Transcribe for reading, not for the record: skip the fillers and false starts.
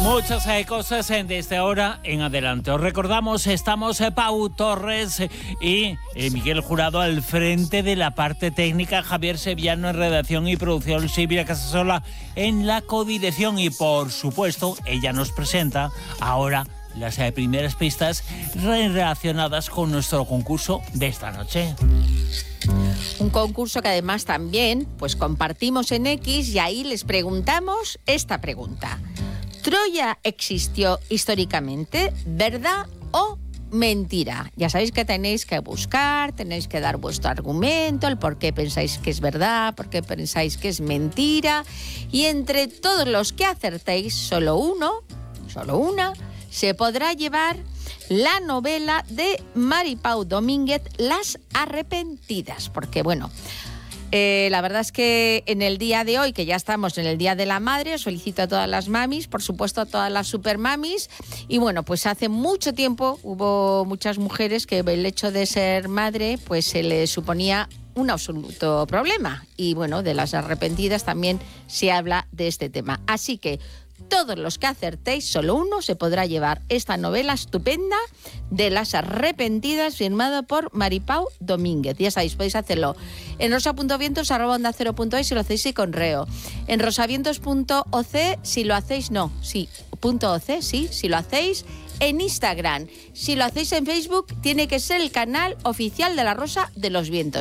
Muchas cosas desde ahora en adelante. Os recordamos, estamos Pau Torres y Miguel Jurado al frente de la parte técnica, Javier Sevillano en redacción y producción, Silvia Casasola en la codirección y, por supuesto, ella nos presenta ahora las primeras pistas relacionadas con nuestro concurso de esta noche. Un concurso que además también pues compartimos en X y ahí les preguntamos esta pregunta. ¿Troya existió históricamente, verdad o mentira? Ya sabéis que tenéis que buscar, tenéis que dar vuestro argumento, el por qué pensáis que es verdad, por qué pensáis que es mentira. Y entre todos los que acertéis, solo una, se podrá llevar la novela de Maripau Domínguez, Las Arrepentidas. Porque bueno, la verdad es que en el día de hoy, que ya estamos en el Día de la Madre, os felicito a todas las mamis, por supuesto a todas las supermamis. Y bueno, pues hace mucho tiempo hubo muchas mujeres que el hecho de ser madre pues se les suponía un absoluto problema. Y bueno, de las arrepentidas también se habla de este tema. Así que todos los que acertéis, solo uno se podrá llevar esta novela estupenda de Las Arrepentidas, firmado por Maripau Domínguez. Ya sabéis, podéis hacerlo en rosa.vientos@ondacero.es si lo hacéis y con reo. En rosavientos.oc si lo hacéis, si lo hacéis en Instagram. Si lo hacéis en Facebook, tiene que ser el canal oficial de La Rosa de los Vientos.